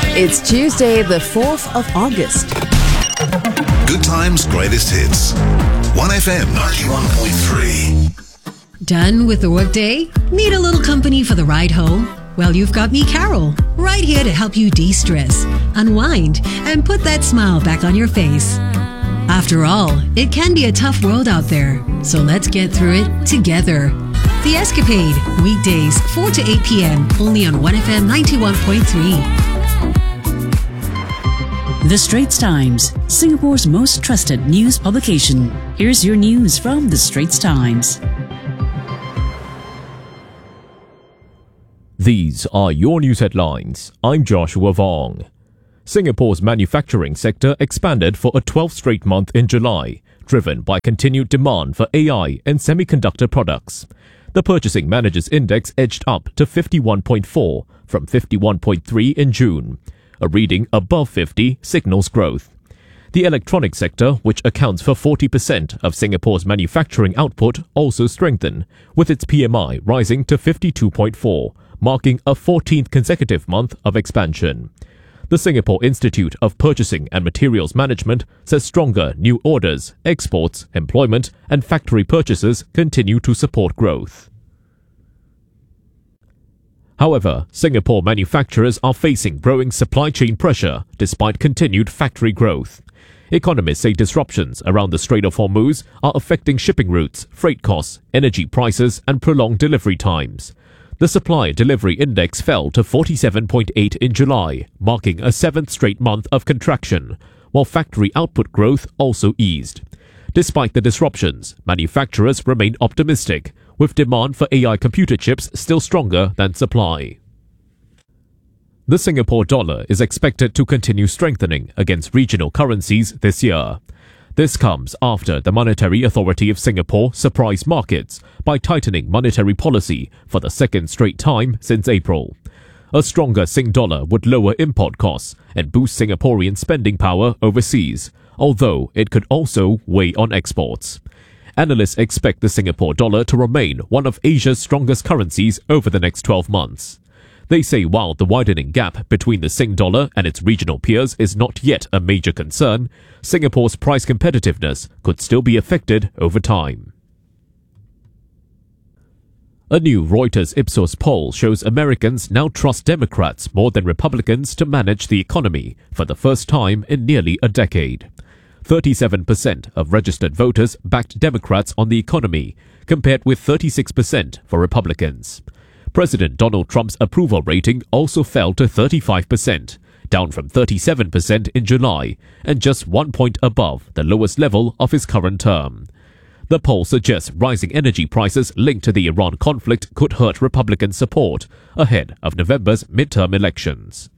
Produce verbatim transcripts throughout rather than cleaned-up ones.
It's Tuesday, the fourth of August. Good Times Greatest Hits. one F M ninety-one point three. Done with the workday? Need a little company for the ride home? Well, you've got me, Carol, right here to help you de-stress, unwind, and put that smile back on your face. After all, it can be a tough world out there, so let's get through it together. The Escapade, weekdays four to eight p.m, only on one F M ninety-one point three. The Straits Times, Singapore's most trusted news publication. Here's your news from The Straits Times. These are your news headlines. I'm Joshua Vong. Singapore's manufacturing sector expanded for a twelfth straight month in July, driven by continued demand for A I and semiconductor products. The Purchasing Managers' Index edged up to fifty-one point four from fifty-one point three in June. A reading above fifty signals growth. The electronics sector, which accounts for forty percent of Singapore's manufacturing output, also strengthened, with its P M I rising to fifty-two point four, marking a fourteenth consecutive month of expansion. The Singapore Institute of Purchasing and Materials Management says stronger new orders, exports, employment, and factory purchases continue to support growth. However, Singapore manufacturers are facing growing supply chain pressure despite continued factory growth. Economists say disruptions around the Strait of Hormuz are affecting shipping routes, freight costs, energy prices, and prolonged delivery times. The Supply Delivery Index fell to forty-seven point eight in July, marking a seventh straight month of contraction, while factory output growth also eased. Despite the disruptions, manufacturers remain optimistic, with demand for A I computer chips still stronger than supply. The Singapore dollar is expected to continue strengthening against regional currencies this year. This comes after the Monetary Authority of Singapore surprised markets by tightening monetary policy for the second straight time since April. A stronger Sing dollar would lower import costs and boost Singaporean spending power overseas, although it could also weigh on exports. Analysts expect the Singapore dollar to remain one of Asia's strongest currencies over the next twelve months. They say while the widening gap between the Sing dollar and its regional peers is not yet a major concern, Singapore's price competitiveness could still be affected over time. A new Reuters Ipsos poll shows Americans now trust Democrats more than Republicans to manage the economy for the first time in nearly a decade. thirty-seven percent of registered voters backed Democrats on the economy, compared with thirty-six percent for Republicans. President Donald Trump's approval rating also fell to thirty-five percent, down from thirty-seven percent in July, and just one point above the lowest level of his current term. The poll suggests rising energy prices linked to the Iran conflict could hurt Republican support ahead of November's midterm elections.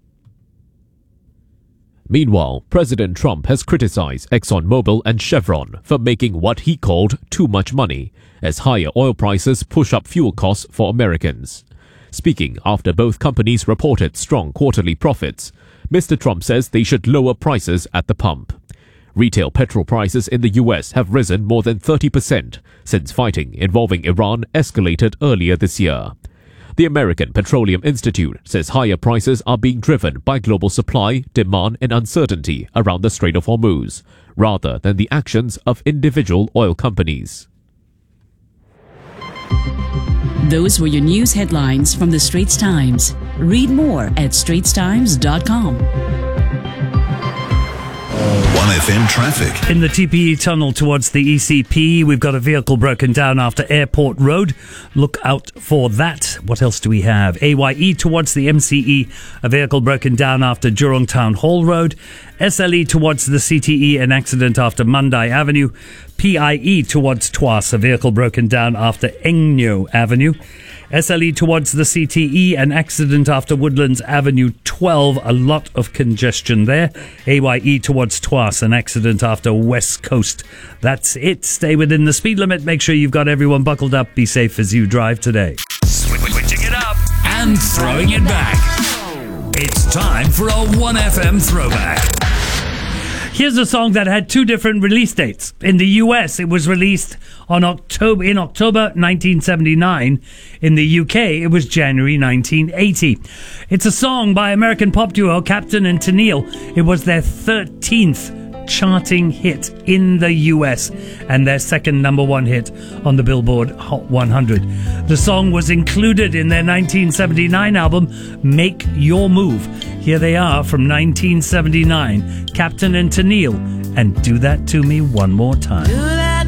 Meanwhile, President Trump has criticized ExxonMobil and Chevron for making what he called too much money, as higher oil prices push up fuel costs for Americans. Speaking after both companies reported strong quarterly profits, Mister Trump says they should lower prices at the pump. Retail petrol prices in the U S have risen more than thirty percent since fighting involving Iran escalated earlier this year. The American Petroleum Institute says higher prices are being driven by global supply, demand, and uncertainty around the Strait of Hormuz, rather than the actions of individual oil companies. Those were your news headlines from The Straits Times. Read more at straits times dot com. one F M traffic. In the T P E tunnel towards the E C P, we've got a vehicle broken down after Airport Road. Look out for that. What else do we have? A Y E towards the M C E, a vehicle broken down after Jurong Town Hall Road. S L E towards the C T E, an accident after Mandai Avenue. P I E towards Tuas, a vehicle broken down after Eng Neo Avenue. S L E towards the C T E, an accident after Woodlands Avenue twelve, a lot of congestion there. A Y E towards Tuas, an accident after West Coast. That's it. Stay within the speed limit. Make sure you've got everyone buckled up. Be safe as you drive today. Switching it up and throwing it back. It's time for a one F M throwback. Here's a song that had two different release dates. In the U S, it was released on October in October nineteen seventy-nine. In the U K, it was January nineteen eighty. It's a song by American pop duo Captain and Tennille. It was their thirteenth charting hit in the U S and their second number one hit on the Billboard Hot one hundred. The song was included in their nineteen seventy-nine album Make Your Move. Here they are from nineteen seventy-nine, Captain and Tennille, and Do That To Me One More Time.